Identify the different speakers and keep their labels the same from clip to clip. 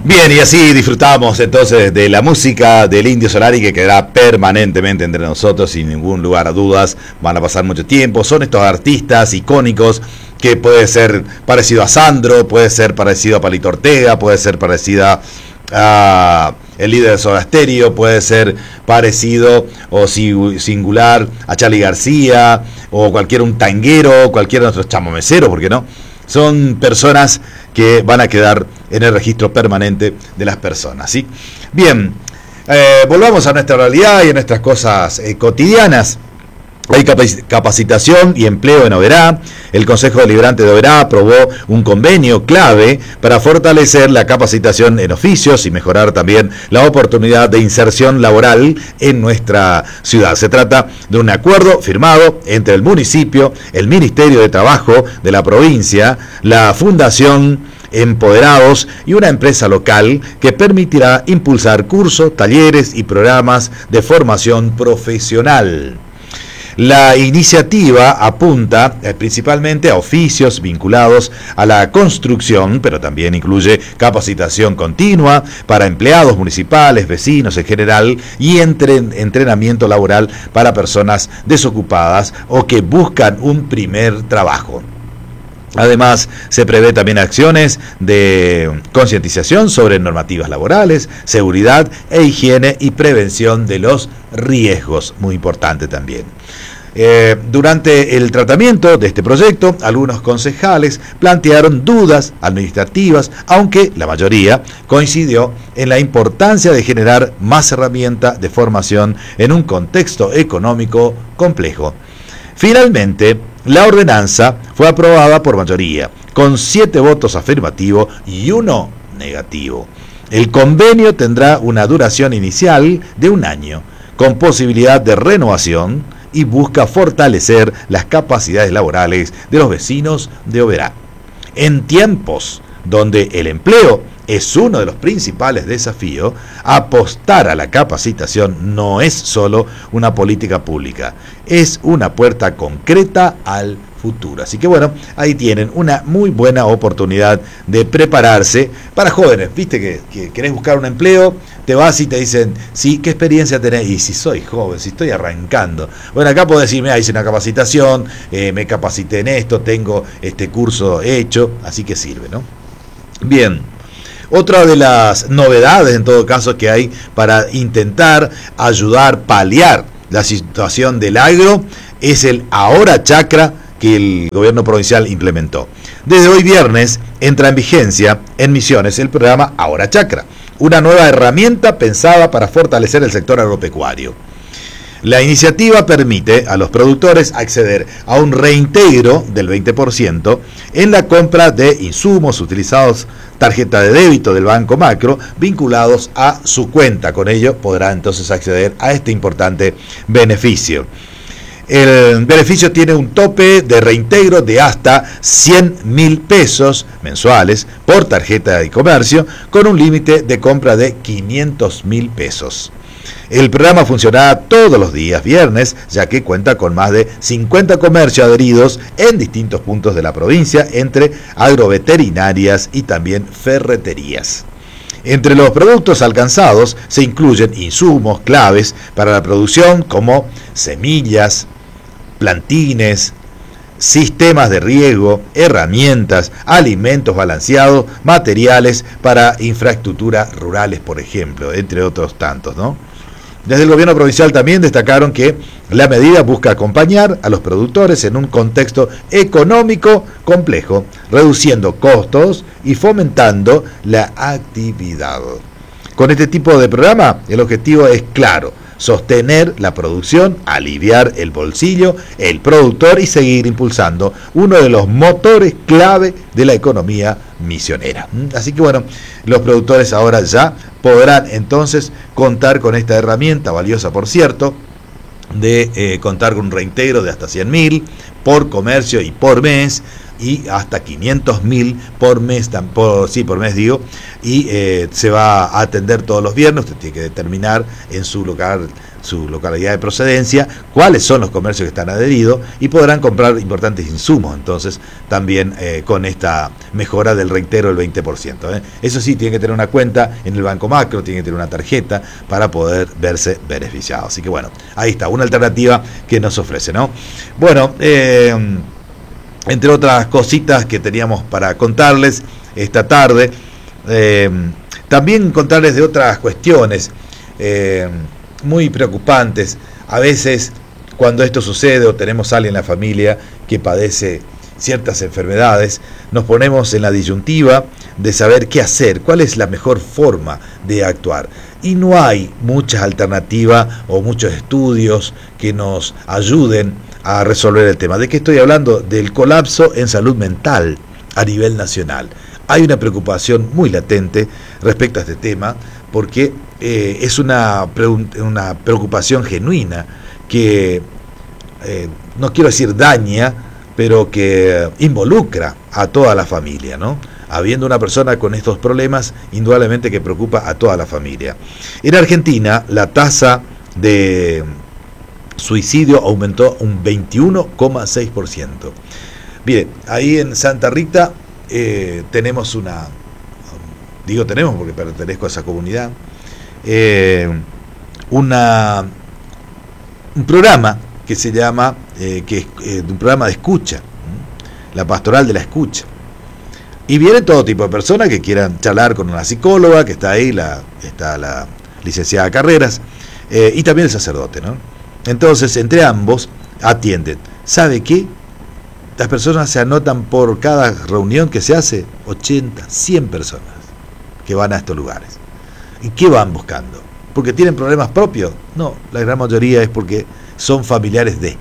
Speaker 1: Bien, y así disfrutamos entonces de la música del Indio Solari, que quedará permanentemente entre nosotros sin ningún lugar a dudas. Van a pasar mucho tiempo. Son estos artistas icónicos que puede ser parecido a Sandro, puede ser parecido a Palito Ortega, puede ser parecida a el líder de Soda Stereo, puede ser parecido o singular a Charly García o un tanguero, cualquiera de nuestros chamameceros, ¿por qué no? Son personas que van a quedar en el registro permanente de las personas, ¿sí? Bien, volvamos a nuestra realidad y a nuestras cosas cotidianas. Hay capacitación y empleo en Oberá. El Consejo Deliberante de Oberá aprobó un convenio clave para fortalecer la capacitación en oficios y mejorar también la oportunidad de inserción laboral en nuestra ciudad. Se trata de un acuerdo firmado entre el municipio, el Ministerio de Trabajo de la provincia, la Fundación Empoderados y una empresa local que permitirá impulsar cursos, talleres y programas de formación profesional. La iniciativa apunta principalmente a oficios vinculados a la construcción, pero también incluye capacitación continua para empleados municipales, vecinos en general, y entrenamiento laboral para personas desocupadas o que buscan un primer trabajo. Además, se prevé también acciones de concientización sobre normativas laborales, seguridad e higiene y prevención de los riesgos, muy importante también. Durante el tratamiento de este proyecto, algunos concejales plantearon dudas administrativas, aunque la mayoría coincidió en la importancia de generar más herramientas de formación en un contexto económico complejo. Finalmente, la ordenanza fue aprobada por mayoría, con 7 votos afirmativos y 1 negativo. El convenio tendrá una duración inicial de 1 año, con posibilidad de renovación, y busca fortalecer las capacidades laborales de los vecinos de Oberá. En tiempos donde el empleo es uno de los principales desafíos, apostar a la capacitación no es solo una política pública, es una puerta concreta al futuro. Así que bueno, ahí tienen una muy buena oportunidad de prepararse para jóvenes. Viste que querés buscar un empleo, te vas y te dicen, sí, ¿qué experiencia tenés? Y si soy joven, si estoy arrancando. Bueno, acá podés decirme, hice una capacitación, me capacité en esto, tengo este curso hecho, así que sirve, ¿no? Bien. Otra de las novedades, en todo caso, que hay para intentar ayudar, paliar la situación del agro, es el Ahora Chacra que el gobierno provincial implementó. Desde hoy viernes entra en vigencia en Misiones el programa Ahora Chacra, una nueva herramienta pensada para fortalecer el sector agropecuario. La iniciativa permite a los productores acceder a un reintegro del 20% en la compra de insumos utilizados, tarjeta de débito del Banco Macro, vinculados a su cuenta. Con ello podrá entonces acceder a este importante beneficio. El beneficio tiene un tope de reintegro de hasta 100.000 pesos mensuales por tarjeta de comercio, con un límite de compra de 500.000 pesos. El programa funcionará todos los días viernes, ya que cuenta con más de 50 comercios adheridos en distintos puntos de la provincia, entre agroveterinarias y también ferreterías. Entre los productos alcanzados se incluyen insumos claves para la producción como semillas, plantines, sistemas de riego, herramientas, alimentos balanceados, materiales para infraestructuras rurales, por ejemplo, entre otros tantos, ¿no? Desde el gobierno provincial también destacaron que la medida busca acompañar a los productores en un contexto económico complejo, reduciendo costos y fomentando la actividad. Con este tipo de programa, el objetivo es claro: sostener la producción, aliviar el bolsillo, el productor y seguir impulsando uno de los motores clave de la economía misionera. Así que bueno, los productores ahora ya podrán entonces contar con esta herramienta valiosa, por cierto, de contar con un reintegro de hasta 100.000 por comercio y por mes, y hasta 500.000 por mes, por mes digo, y se va a atender todos los viernes. Usted tiene que determinar en su lugar su localidad de procedencia, cuáles son los comercios que están adheridos y podrán comprar importantes insumos, entonces también con esta mejora del, reitero, el 20%. Eso sí, tiene que tener una cuenta en el Banco Macro, tiene que tener una tarjeta para poder verse beneficiado. Así que bueno, ahí está, una alternativa que nos ofrece, ¿no? Bueno, entre otras cositas que teníamos para contarles esta tarde, también contarles de otras cuestiones muy preocupantes. A veces cuando esto sucede o tenemos a alguien en la familia que padece ciertas enfermedades, nos ponemos en la disyuntiva de saber qué hacer, cuál es la mejor forma de actuar. Y no hay muchas alternativas o muchos estudios que nos ayuden a resolver el tema. ¿De qué estoy hablando? Del colapso en salud mental a nivel nacional. Hay una preocupación muy latente respecto a este tema, porque es una preocupación genuina que, no quiero decir daña, pero que involucra a toda la familia, ¿no? Habiendo una persona con estos problemas, indudablemente que preocupa a toda la familia. En Argentina, la tasa de suicidio aumentó un 21,6%. Bien, ahí en Santa Rita tenemos tenemos porque pertenezco a esa comunidad, un programa que se llama, un programa de escucha, la pastoral de la escucha. Y viene todo tipo de personas que quieran charlar con una psicóloga, que está ahí, está la licenciada Carreras, y también el sacerdote, ¿no? Entonces, entre ambos atienden. ¿Sabe qué? Las personas se anotan por cada reunión que se hace, 80, 100 personas que van a estos lugares. ¿Y qué van buscando? ¿Porque tienen problemas propios? No, la gran mayoría es porque son familiares de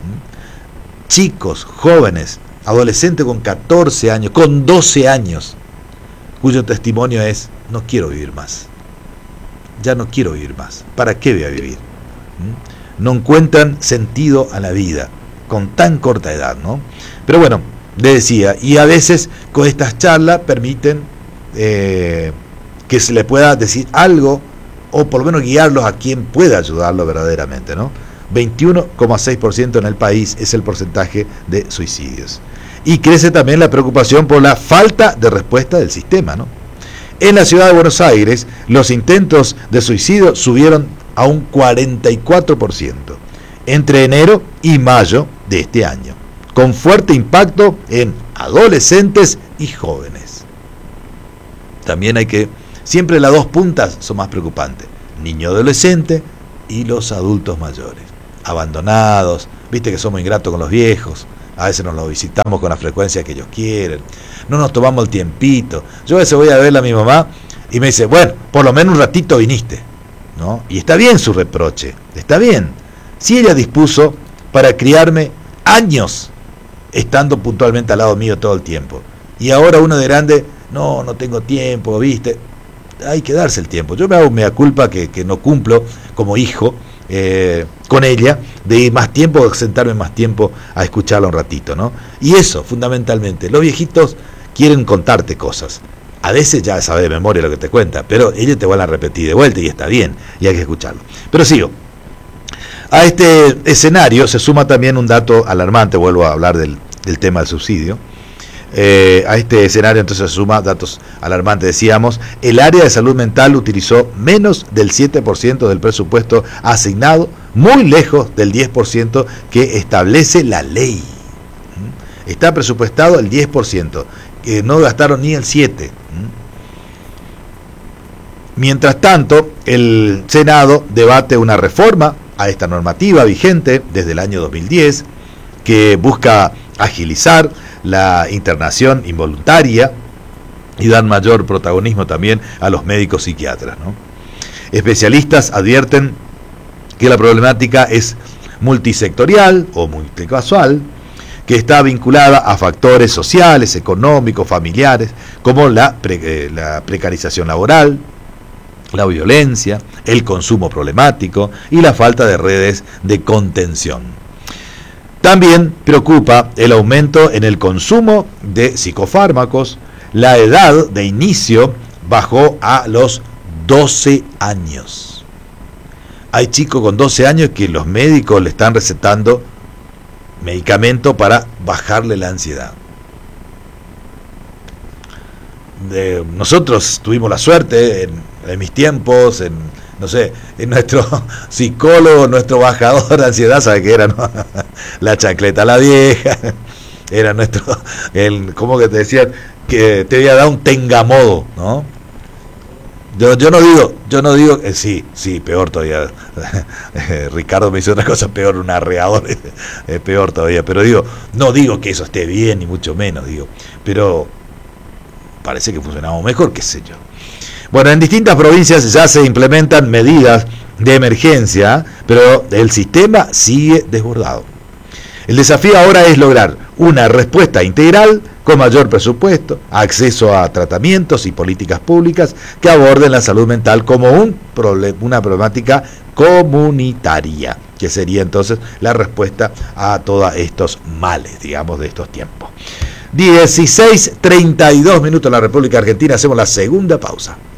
Speaker 1: chicos, jóvenes, adolescentes con 14 años, con 12 años, cuyo testimonio es: no quiero vivir más, ya no quiero vivir más, ¿para qué voy a vivir? No encuentran sentido a la vida con tan corta edad, ¿no? Pero bueno, le decía, y a veces con estas charlas permiten que se le pueda decir algo, o por lo menos guiarlos a quien pueda ayudarlo verdaderamente, ¿no? 21,6% en el país es el porcentaje de suicidios. Y crece también la preocupación por la falta de respuesta del sistema, ¿no? En la ciudad de Buenos Aires, los intentos de suicidio subieron a un 44% entre enero y mayo de este año, con fuerte impacto en adolescentes y jóvenes. También hay que, siempre las dos puntas son más preocupantes: niño, adolescente y los adultos mayores, abandonados. Viste que somos ingratos con los viejos, a veces nos los visitamos con la frecuencia que ellos quieren, no nos tomamos el tiempito. Yo a veces voy a verla a mi mamá y me dice: bueno, por lo menos un ratito viniste, ¿no? Y está bien su reproche, está bien. Si ella dispuso para criarme años estando puntualmente al lado mío todo el tiempo, y ahora uno de grande, no tengo tiempo, ¿viste? Hay que darse el tiempo. Yo me hago mea culpa que no cumplo como hijo con ella, de ir más tiempo, sentarme más tiempo a escucharla un ratito, ¿no? Y eso, fundamentalmente, los viejitos quieren contarte cosas. A veces ya sabes de memoria lo que te cuenta, pero ellos te van a repetir de vuelta y está bien, y hay que escucharlo. Pero sigo. A este escenario se suma también un dato alarmante, vuelvo a hablar del tema del subsidio. A este escenario entonces se suma datos alarmantes. Decíamos, el área de salud mental utilizó menos del 7% del presupuesto asignado, muy lejos del 10% que establece la ley. Está presupuestado el 10%, que no gastaron ni el 7%. Mientras tanto, el Senado debate una reforma a esta normativa vigente desde el año 2010, que busca agilizar la internación involuntaria y dar mayor protagonismo también a los médicos psiquiatras, ¿no? Especialistas advierten que la problemática es multisectorial o multicasual, que está vinculada a factores sociales, económicos, familiares, como la precarización laboral, la violencia, el consumo problemático y la falta de redes de contención. También preocupa el aumento en el consumo de psicofármacos. La edad de inicio bajó a los 12 años. Hay chicos con 12 años que los médicos le están recetando medicamento para bajarle la ansiedad. Nosotros tuvimos la suerte en mis tiempos, no sé, en nuestro psicólogo, nuestro bajador de ansiedad, ¿sabe qué era? ¿No? La chancleta la vieja, era nuestro, ¿cómo que te decían? Que te había dado un tengamodo, ¿no? Yo no digo, sí, peor todavía. Ricardo me hizo otra cosa peor, un arreador, peor todavía, pero no digo que eso esté bien, ni mucho menos, pero parece que funcionamos mejor, qué sé yo. Bueno, en distintas provincias ya se implementan medidas de emergencia, pero el sistema sigue desbordado. El desafío ahora es lograr una respuesta integral con mayor presupuesto, acceso a tratamientos y políticas públicas que aborden la salud mental como una problemática comunitaria, que sería entonces la respuesta a todos estos males, digamos, de estos tiempos. 16:32 minutos en la República Argentina, hacemos la segunda pausa.